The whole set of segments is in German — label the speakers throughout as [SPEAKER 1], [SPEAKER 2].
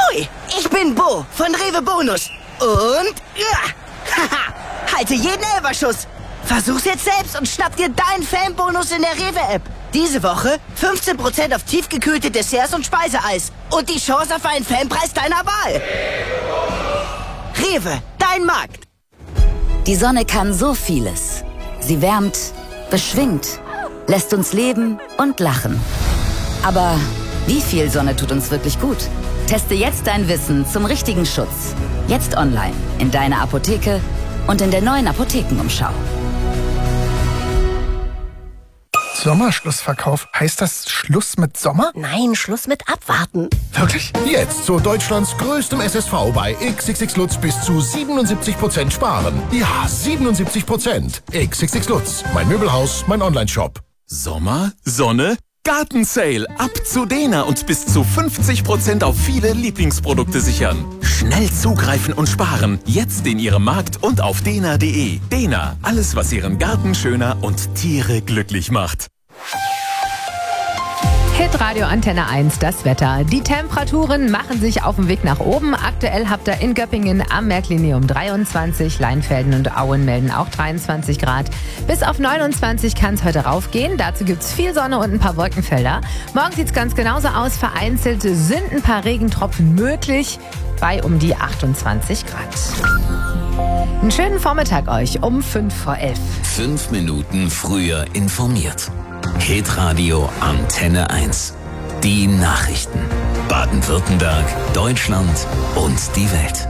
[SPEAKER 1] Hui, ich bin Bo von Rewe Bonus. Und, haha, halte jeden Elferschuss. Versuch's jetzt selbst und schnapp dir deinen Fanbonus in der Rewe-App. Diese Woche 15% auf tiefgekühlte Desserts und Speiseeis. Und die Chance auf einen Fanpreis deiner Wahl. Rewe, dein Markt.
[SPEAKER 2] Die Sonne kann so vieles. Sie wärmt, beschwingt, lässt uns leben und lachen. Aber wie viel Sonne tut uns wirklich gut? Teste jetzt dein Wissen zum richtigen Schutz. Jetzt online, in deiner Apotheke und in der neuen Apothekenumschau.
[SPEAKER 3] Sommerschlussverkauf. Heißt das Schluss mit Sommer?
[SPEAKER 4] Nein, Schluss mit Abwarten.
[SPEAKER 3] Wirklich?
[SPEAKER 5] Jetzt zu Deutschlands größtem SSV bei XXX Lutz bis zu 77% sparen. Ja, 77%. XXX Lutz. Mein Möbelhaus, mein Onlineshop.
[SPEAKER 6] Sommer, Sonne, Gartensale. Ab zu Dena und bis zu 50% auf viele Lieblingsprodukte sichern. Schnell zugreifen und sparen. Jetzt in Ihrem Markt und auf dena.de. Dena, alles was Ihren Garten schöner und Tiere glücklich macht.
[SPEAKER 7] Hitradio Antenne 1, das Wetter. Die Temperaturen machen sich auf dem Weg nach oben. Aktuell habt ihr in Göppingen am Märklinium 23, Leinfelden und Auen melden auch 23 Grad. Bis auf 29 kann es heute raufgehen. Dazu gibt es viel Sonne und ein paar Wolkenfelder. Morgen sieht es ganz genauso aus. Vereinzelt sind ein paar Regentropfen möglich bei um die 28 Grad. Einen schönen Vormittag euch um 11:05.
[SPEAKER 8] 5 Minuten früher informiert. Hitradio Antenne 1. Die Nachrichten. Baden-Württemberg, Deutschland und die Welt.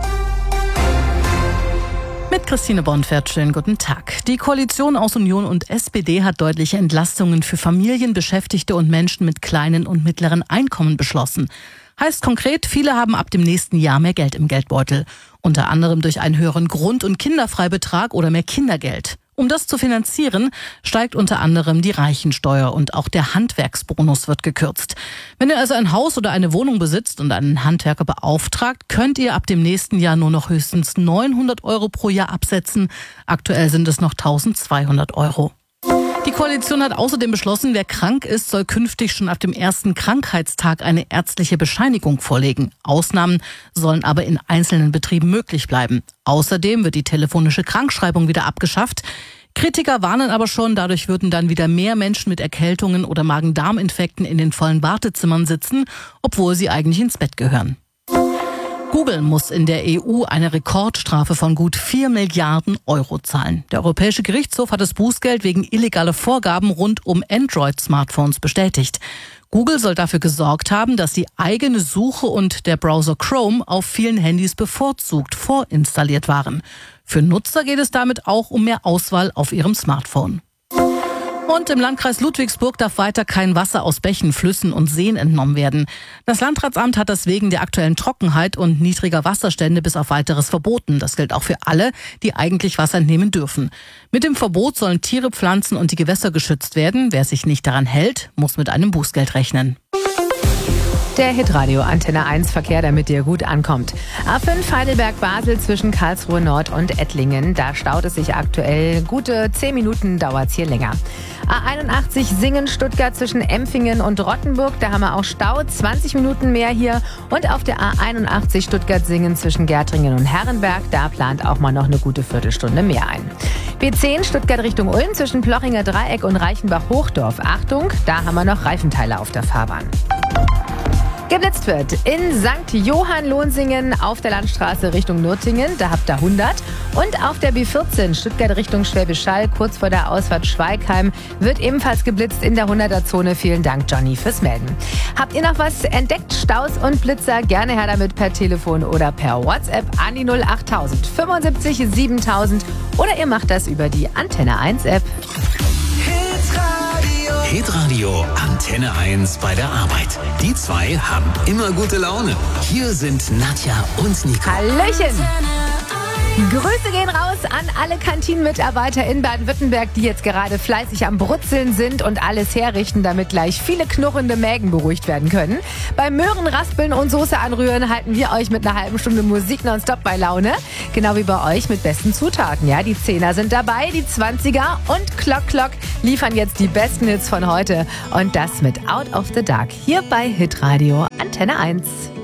[SPEAKER 9] Mit Christine Bonfert, schönen guten Tag. Die Koalition aus Union und SPD hat deutliche Entlastungen für Familien, Beschäftigte und Menschen mit kleinen und mittleren Einkommen beschlossen. Heißt konkret, viele haben ab dem nächsten Jahr mehr Geld im Geldbeutel. Unter anderem durch einen höheren Grund- und Kinderfreibetrag oder mehr Kindergeld. Um das zu finanzieren, steigt unter anderem die Reichensteuer und auch der Handwerksbonus wird gekürzt. Wenn ihr also ein Haus oder eine Wohnung besitzt und einen Handwerker beauftragt, könnt ihr ab dem nächsten Jahr nur noch höchstens 900 € pro Jahr absetzen. Aktuell sind es noch 1200 €. Die Koalition hat außerdem beschlossen, wer krank ist, soll künftig schon ab dem ersten Krankheitstag eine ärztliche Bescheinigung vorlegen. Ausnahmen sollen aber in einzelnen Betrieben möglich bleiben. Außerdem wird die telefonische Krankschreibung wieder abgeschafft. Kritiker warnen aber schon, dadurch würden dann wieder mehr Menschen mit Erkältungen oder Magen-Darm-Infekten in den vollen Wartezimmern sitzen, obwohl sie eigentlich ins Bett gehören. Google muss in der EU eine Rekordstrafe von gut 4 Milliarden € zahlen. Der Europäische Gerichtshof hat das Bußgeld wegen illegaler Vorgaben rund um Android-Smartphones bestätigt. Google soll dafür gesorgt haben, dass die eigene Suche und der Browser Chrome auf vielen Handys bevorzugt vorinstalliert waren. Für Nutzer geht es damit auch um mehr Auswahl auf ihrem Smartphone. Und im Landkreis Ludwigsburg darf weiter kein Wasser aus Bächen, Flüssen und Seen entnommen werden. Das Landratsamt hat das wegen der aktuellen Trockenheit und niedriger Wasserstände bis auf Weiteres verboten. Das gilt auch für alle, die eigentlich Wasser entnehmen dürfen. Mit dem Verbot sollen Tiere, Pflanzen und die Gewässer geschützt werden. Wer sich nicht daran hält, muss mit einem Bußgeld rechnen.
[SPEAKER 7] Der Hitradio Antenne 1 Verkehr, damit ihr gut ankommt. A5 Heidelberg-Basel zwischen Karlsruhe Nord und Ettlingen. Da staut es sich aktuell. Gute 10 Minuten dauert es hier länger. A81 Singen-Stuttgart zwischen Empfingen und Rottenburg. Da haben wir auch Stau. 20 Minuten mehr hier. Und auf der A81 Stuttgart-Singen zwischen Gärtringen und Herrenberg. Da plant auch mal noch eine gute Viertelstunde mehr ein. B10 Stuttgart Richtung Ulm zwischen Plochinger Dreieck und Reichenbach-Hochdorf. Achtung, da haben wir noch Reifenteile auf der Fahrbahn. Geblitzt wird in St. Johann-Lohnsingen auf der Landstraße Richtung Nürtingen, da habt ihr 100. Und auf der B14 Stuttgart Richtung Schwäbisch Hall, kurz vor der Ausfahrt Schweigheim, wird ebenfalls geblitzt in der 100er-Zone. Vielen Dank, Johnny, fürs Melden. Habt ihr noch was entdeckt? Staus und Blitzer? Gerne her damit per Telefon oder per WhatsApp an die 08000 75 7000 oder ihr macht das über die Antenne 1 App.
[SPEAKER 8] Hitradio Antenne 1 bei der Arbeit. Die zwei haben immer gute Laune. Hier sind Nadja und Nico.
[SPEAKER 7] Hallöchen! Grüße gehen raus an alle Kantinenmitarbeiter in Baden-Württemberg, die jetzt gerade fleißig am Brutzeln sind und alles herrichten, damit gleich viele knurrende Mägen beruhigt werden können. Beim Möhren, Raspeln und Soße anrühren halten wir euch mit einer halben Stunde Musik nonstop bei Laune. Genau wie bei euch mit besten Zutaten. Ja, die 10er sind dabei, die 20er und Klock liefern jetzt die besten Hits von heute. Und das mit Out of the Dark hier bei Hitradio Antenne 1.